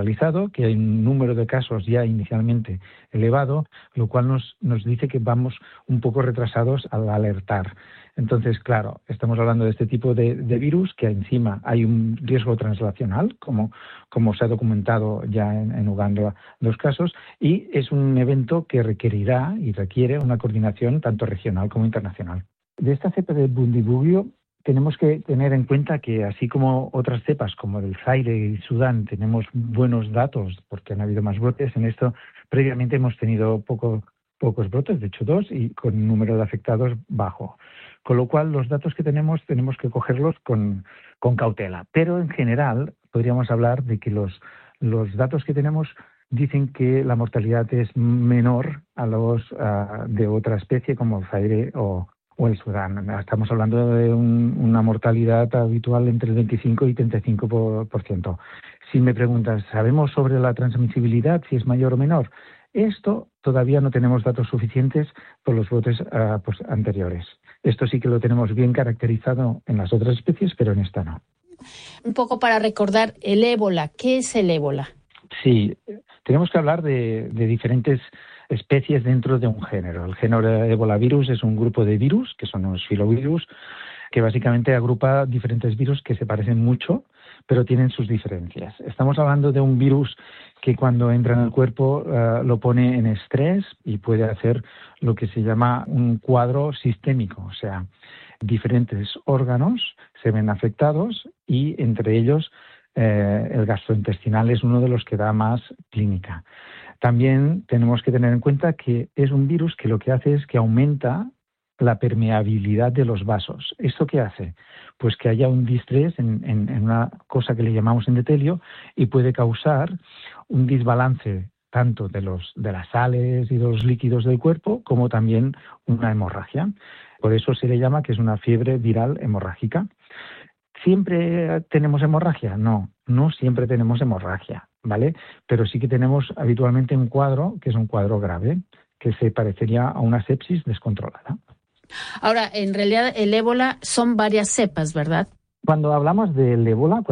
actualizado, que hay un número de casos ya inicialmente elevado, lo cual nos dice que vamos un poco retrasados al alertar. Entonces, claro, estamos hablando de este tipo de virus, que encima hay un riesgo translacional, como se ha documentado ya en Uganda 2 casos, y es un evento que requerirá y requiere una coordinación tanto regional como internacional. De esta cepa de Bundibugyo tenemos que tener en cuenta que, así como otras cepas como el Zaire y Sudán, tenemos buenos datos porque han habido más brotes. En esto previamente hemos tenido pocos brotes, de hecho 2, y con un número de afectados bajo. Con lo cual, los datos que tenemos que cogerlos con cautela. Pero en general podríamos hablar de que los datos que tenemos dicen que la mortalidad es menor a los de otra especie como el Zaire o el Sudán. Estamos hablando de una mortalidad habitual entre el 25 y 35%. Si me preguntas, ¿sabemos sobre la transmisibilidad, si es mayor o menor? Esto todavía no tenemos datos suficientes por los brotes anteriores. Esto sí que lo tenemos bien caracterizado en las otras especies, pero en esta no. Un poco para recordar el ébola. ¿Qué es el ébola? Sí, tenemos que hablar de diferentes especies dentro de un género. El género Ebolavirus es un grupo de virus, que son los filovirus, que básicamente agrupa diferentes virus que se parecen mucho, pero tienen sus diferencias. Estamos hablando de un virus que cuando entra en el cuerpo lo pone en estrés y puede hacer lo que se llama un cuadro sistémico, o sea, diferentes órganos se ven afectados y entre ellos el gastrointestinal es uno de los que da más clínica. También tenemos que tener en cuenta que es un virus que lo que hace es que aumenta la permeabilidad de los vasos. ¿Esto qué hace? Pues que haya un distrés en una cosa que le llamamos endotelio y puede causar un desbalance tanto de las sales y de los líquidos del cuerpo como también una hemorragia. Por eso se le llama que es una fiebre viral hemorrágica. ¿Siempre tenemos hemorragia? No siempre tenemos hemorragia, ¿vale? Pero sí que tenemos habitualmente un cuadro que es un cuadro grave, que se parecería a una sepsis descontrolada. Ahora, en realidad el ébola son varias cepas, ¿verdad? Cuando hablamos del ébola,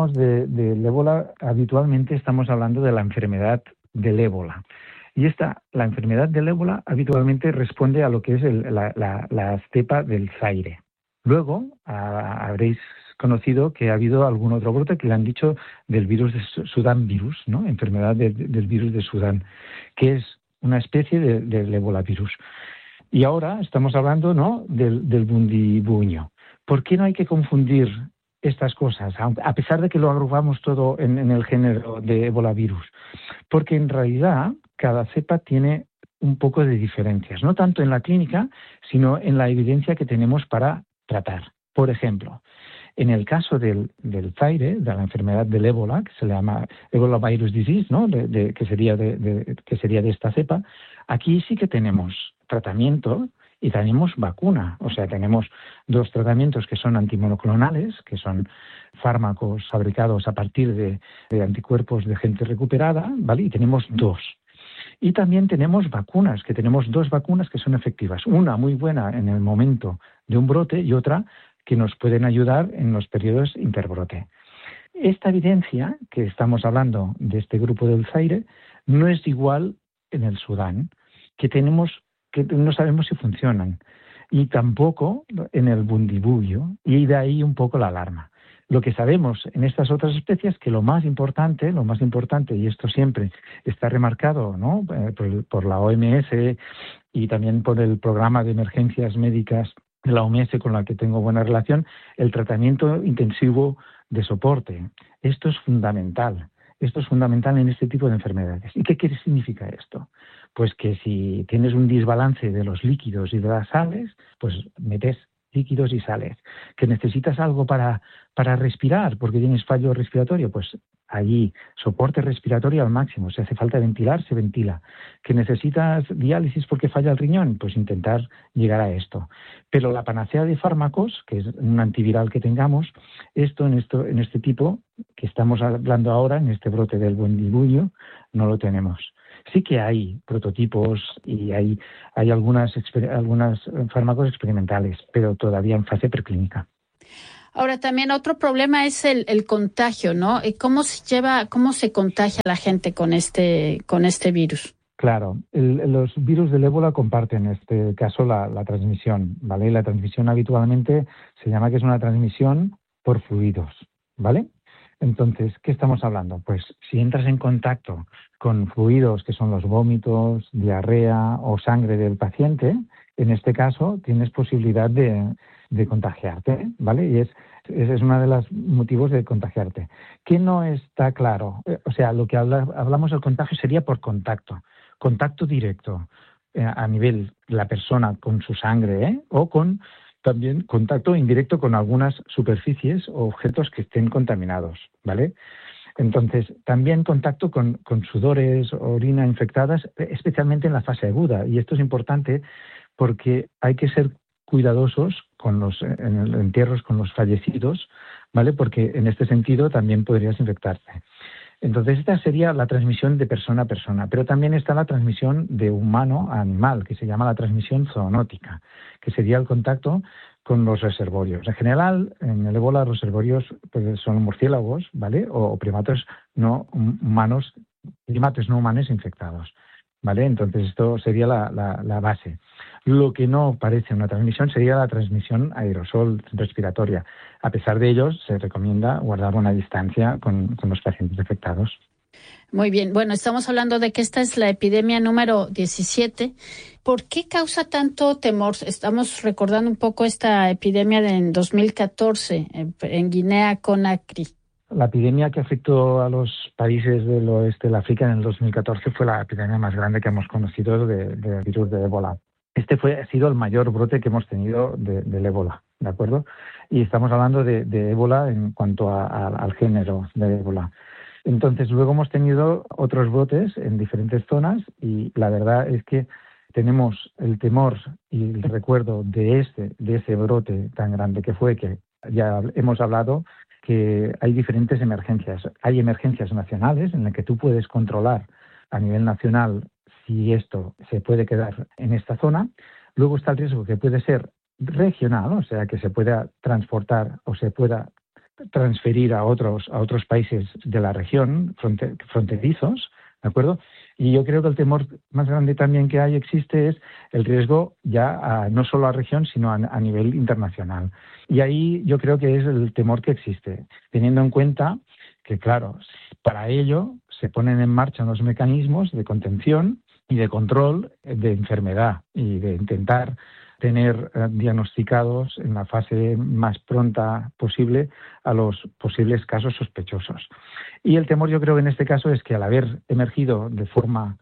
habitualmente estamos hablando de la enfermedad del ébola. Y la enfermedad del ébola habitualmente responde a lo que es la cepa del Zaire. Luego habréis conocido que ha habido algún otro brote que le han dicho del virus de Sudán virus, ¿no? Enfermedad del virus de Sudán, que es una especie del ébola virus. Y ahora estamos hablando, ¿no?, del Bundibugyo. ¿Por qué no hay que confundir estas cosas, a pesar de que lo agrupamos todo en el género de ébola virus? Porque en realidad cada cepa tiene un poco de diferencias, no tanto en la clínica, sino en la evidencia que tenemos para tratar. Por ejemplo, en el caso del Zaire, de la enfermedad del ébola, que se le llama Ebola Virus Disease, ¿no?, que sería de esta cepa, aquí sí que tenemos tratamiento y tenemos vacuna. O sea, tenemos 2 tratamientos que son antimonoclonales, que son fármacos fabricados a partir de anticuerpos de gente recuperada, ¿vale? Y tenemos 2. Y también tenemos vacunas, que tenemos 2 vacunas que son efectivas. Una muy buena en el momento de un brote y otra que nos pueden ayudar en los periodos interbrote. Esta evidencia que estamos hablando de este grupo del Zaire no es igual en el Sudán, que no sabemos si funcionan, y tampoco en el Bundibugyo, y de ahí un poco la alarma. Lo que sabemos en estas otras especies que lo más importante, y esto siempre está remarcado, ¿no?, por la OMS y también por el programa de emergencias médicas de la OMS con la que tengo buena relación, el tratamiento intensivo de soporte. Esto es fundamental en este tipo de enfermedades. ¿Y qué significa esto? Pues que si tienes un desbalance de los líquidos y de las sales, pues metes líquidos y sales. ¿Que necesitas algo para respirar porque tienes fallo respiratorio? Pues allí, soporte respiratorio al máximo. Si hace falta ventilar, se ventila. ¿Que necesitas diálisis porque falla el riñón? Pues intentar llegar a esto. Pero la panacea de fármacos, que es un antiviral que tengamos, en este tipo que estamos hablando ahora, en este brote del Bundibugyo, no lo tenemos. Sí que hay prototipos y hay algunas fármacos experimentales, pero todavía en fase preclínica. Ahora, también otro problema es el contagio, ¿no? ¿Cómo se contagia la gente con este virus? Claro, los virus del ébola comparten en este caso la transmisión, ¿vale? La transmisión habitualmente se llama que es una transmisión por fluidos, ¿vale? Entonces, ¿qué estamos hablando? Pues si entras en contacto con fluidos que son los vómitos, diarrea o sangre del paciente, en este caso tienes posibilidad de contagiarte, ¿vale? Y ese es uno de los motivos de contagiarte. ¿Qué no está claro? O sea, lo que hablamos del contagio sería por contacto directo a nivel de la persona con su sangre, o con también contacto indirecto con algunas superficies o objetos que estén contaminados, ¿vale? Entonces, también contacto con sudores, orina infectadas, especialmente en la fase aguda. Y esto es importante porque hay que ser cuidadosos en los entierros con los fallecidos, ¿vale? Porque en este sentido también podrías infectarte. Entonces, esta sería la transmisión de persona a persona, pero también está la transmisión de humano a animal, que se llama la transmisión zoonótica, que sería el contacto con los reservorios. En general, en el ébola, los reservorios pues, son murciélagos, ¿vale? O primates no humanos, primates no humanos infectados, ¿vale? Entonces, esto sería la base. Lo que no parece una transmisión sería la transmisión aerosol respiratoria. A pesar de ello, se recomienda guardar una distancia con los pacientes afectados. Muy bien. Bueno, estamos hablando de que esta es la epidemia número 17. ¿Por qué causa tanto temor? Estamos recordando un poco esta epidemia en 2014 en Guinea-Conakry. La epidemia que afectó a los países del oeste del África en el 2014 fue la epidemia más grande que hemos conocido de virus de ébola. Ha sido el mayor brote que hemos tenido del ébola, ¿de acuerdo? Y estamos hablando de ébola en cuanto al género de ébola. Entonces, luego hemos tenido otros brotes en diferentes zonas y la verdad es que tenemos el temor y el recuerdo de ese brote tan grande que fue, que ya hemos hablado, que hay diferentes emergencias. Hay emergencias nacionales en las que tú puedes controlar a nivel nacional si esto se puede quedar en esta zona. Luego está el riesgo que puede ser regional, o sea, que se pueda transportar o se pueda transferir a otros países de la región, fronterizos, ¿de acuerdo? Y yo creo que el temor más grande también que existe es el riesgo ya no solo a región, sino a nivel internacional. Y ahí yo creo que es el temor que existe, teniendo en cuenta que, claro, para ello se ponen en marcha unos mecanismos de contención y de control de enfermedad y de intentar tener diagnosticados en la fase más pronta posible a los posibles casos sospechosos. Y el temor, yo creo que en este caso es que al haber emergido de forma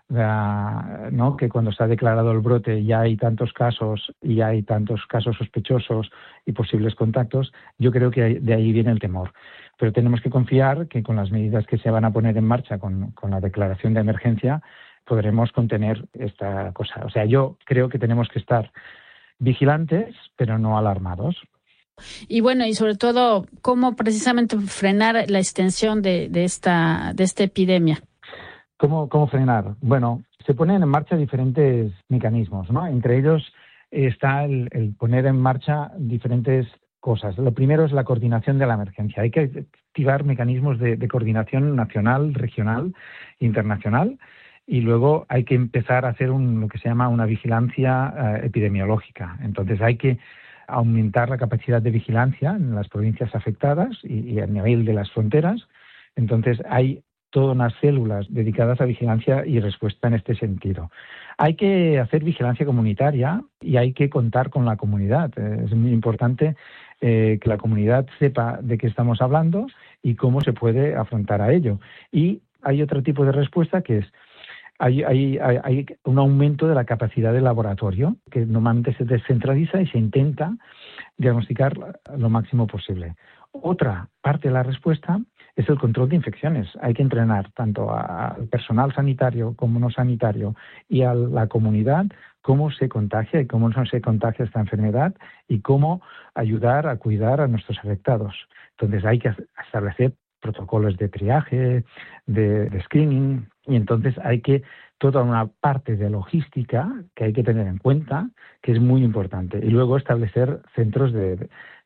¿no? que cuando se ha declarado el brote ya hay tantos casos y hay tantos casos sospechosos y posibles contactos, yo creo que de ahí viene el temor. Pero tenemos que confiar que con las medidas que se van a poner en marcha con la declaración de emergencia podremos contener esta cosa. O sea, yo creo que tenemos que estar vigilantes, pero no alarmados. Y bueno, y sobre todo, ¿cómo precisamente frenar la extensión de esta epidemia? ¿Cómo frenar? Bueno, se ponen en marcha diferentes mecanismos, ¿no? Entre ellos está el poner en marcha diferentes cosas. Lo primero es la coordinación de la emergencia. Hay que activar mecanismos de coordinación nacional, regional, internacional. Y luego hay que empezar a hacer lo que se llama una vigilancia epidemiológica. Entonces hay que aumentar la capacidad de vigilancia en las provincias afectadas y a nivel de las fronteras. Entonces hay todas unas células dedicadas a vigilancia y respuesta en este sentido. Hay que hacer vigilancia comunitaria y hay que contar con la comunidad. Es muy importante que la comunidad sepa de qué estamos hablando y cómo se puede afrontar a ello. Y hay otro tipo de respuesta que es hay un aumento de la capacidad del laboratorio, que normalmente se descentraliza y se intenta diagnosticar lo máximo posible. Otra parte de la respuesta es el control de infecciones. Hay que entrenar tanto al personal sanitario como no sanitario y a la comunidad cómo se contagia y cómo no se contagia esta enfermedad y cómo ayudar a cuidar a nuestros afectados. Entonces hay que establecer protocolos de triaje, de screening, y entonces hay que toda una parte de logística que hay que tener en cuenta, que es muy importante. Y luego establecer centros de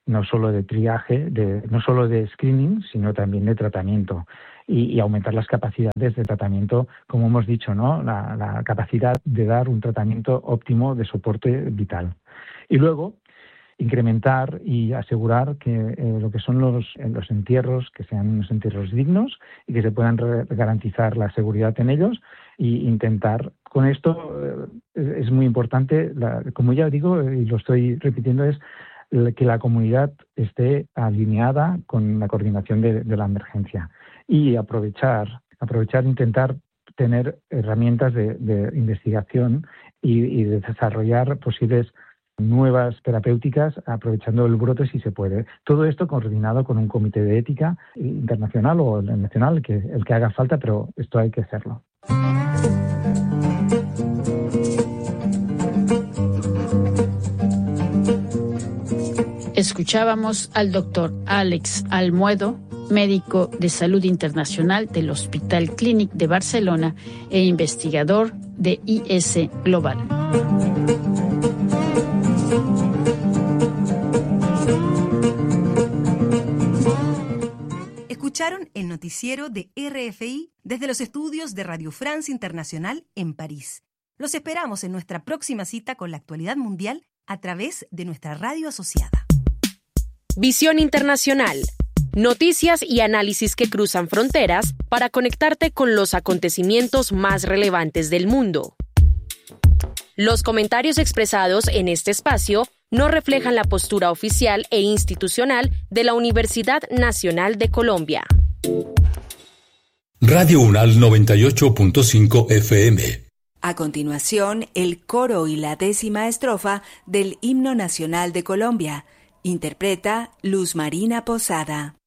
no solo de triaje, no solo de screening, sino también de tratamiento. Y aumentar las capacidades de tratamiento, como hemos dicho, ¿no? La capacidad de dar un tratamiento óptimo de soporte vital. Y luego, incrementar y asegurar que lo que son los entierros, que sean unos entierros dignos y que se puedan garantizar la seguridad en ellos, y intentar, con esto es muy importante, como ya digo y lo estoy repitiendo, es que la comunidad esté alineada con la coordinación de la emergencia y aprovechar, intentar tener herramientas de investigación y de desarrollar posibles nuevas terapéuticas aprovechando el brote si se puede. Todo esto coordinado con un comité de ética internacional o el nacional, el que haga falta, pero esto hay que hacerlo. Escuchábamos al doctor Alex Almuedo, médico de salud internacional del Hospital Clínic de Barcelona e investigador de IS Global. Escucharon el noticiero de RFI desde los estudios de Radio France Internacional en París. Los esperamos en nuestra próxima cita con la actualidad mundial a través de nuestra radio asociada. Visión Internacional. Noticias y análisis que cruzan fronteras para conectarte con los acontecimientos más relevantes del mundo. Los comentarios expresados en este espacio no reflejan la postura oficial e institucional de la Universidad Nacional de Colombia. Radio UNAL 98.5 FM. A continuación, el coro y la 10ª estrofa del Himno Nacional de Colombia. Interpreta Luz Marina Posada.